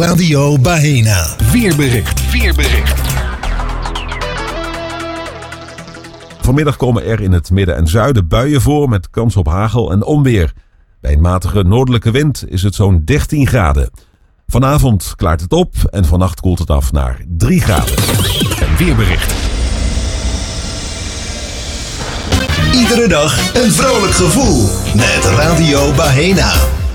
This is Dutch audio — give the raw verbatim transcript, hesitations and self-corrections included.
Radio Bahena. Weerbericht. Weerbericht. Vanmiddag komen er in het midden en zuiden buien voor met kans op hagel en onweer. Bij een matige noordelijke wind is het zo'n dertien graden. Vanavond klaart het op en vannacht koelt het af naar drie graden. Een weerbericht. Iedere dag een vrolijk gevoel met Radio Bahena.